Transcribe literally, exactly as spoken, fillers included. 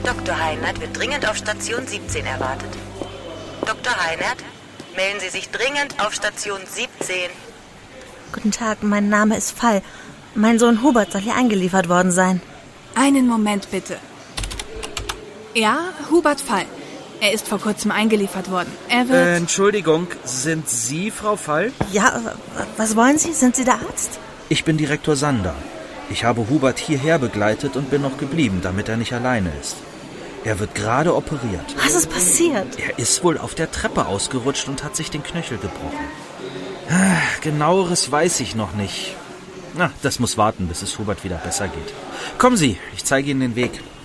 Doktor Heinert wird dringend auf Station siebzehn erwartet. Doktor Heinert, melden Sie sich dringend auf Station siebzehn. Guten Tag, mein Name ist Fall. Mein Sohn Hubert soll hier eingeliefert worden sein. Einen Moment bitte. Ja, Hubert Fall. Er ist vor kurzem eingeliefert worden. Er wird... Äh, Entschuldigung, sind Sie Frau Fall? Ja, was wollen Sie? Sind Sie der Arzt? Ich bin Direktor Sander. Ich habe Hubert hierher begleitet und bin noch geblieben, damit er nicht alleine ist. Er wird gerade operiert. Was ist passiert? Er ist wohl auf der Treppe ausgerutscht und hat sich den Knöchel gebrochen. Ah, genaueres weiß ich noch nicht. Na, das muss warten, bis es Hubert wieder besser geht. Kommen Sie, ich zeige Ihnen den Weg.